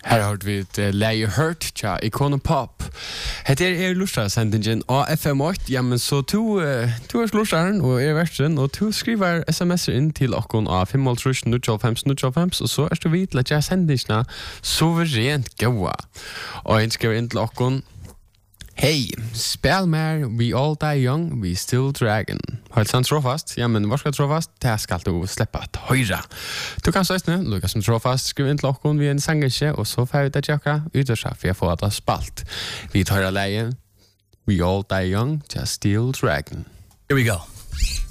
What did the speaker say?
Her har vi et leie hørt tja Icona Pop. Heter lustra-sendingen av FM8. Ja, men så to lustraren og versen, og to skriver sms'er inn til okkon av 5.000-0.5, og så du vidt at jeg sendingene suverent gåa. Og en skriver inn til okkon: Hei, spel mer, we all die young, we still dragon. Har du trofast? Ja, men hva skal trofast? Det skal du slippe at høyre. Du kan søsne, Lukas som trofast, skriv inn til okkon vi en sangerskje, og så får vi det tjekka utørsja, for jeg får det spalt. Vi tar leie, we all die young, just still dragon. Here we go.